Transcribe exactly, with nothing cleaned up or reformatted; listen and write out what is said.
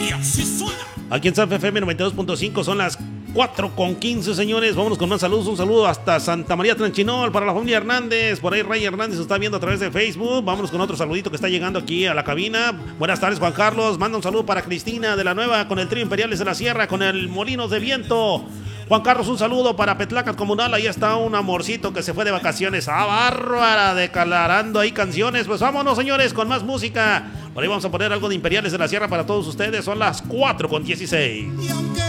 Aquí en San F M noventa y dos punto cinco son las cuatro con quince, señores. Vámonos con más saludos. Un saludo hasta Santa María Tranchinol para la familia Hernández. Por ahí Ray Hernández se está viendo a través de Facebook. Vámonos con otro saludito que está llegando aquí a la cabina. Buenas tardes, Juan Carlos. Manda un saludo para Cristina de la Nueva con el trío Imperiales de la Sierra, con el Molinos de Viento. Juan Carlos, un saludo para Petlacat Comunal. Ahí está un amorcito que se fue de vacaciones. ¡Ah, bárbara! Declarando ahí canciones. Pues vámonos, señores, con más música. Por ahí vamos a poner algo de Imperiales de la Sierra para todos ustedes. Son las cuatro con dieciséis.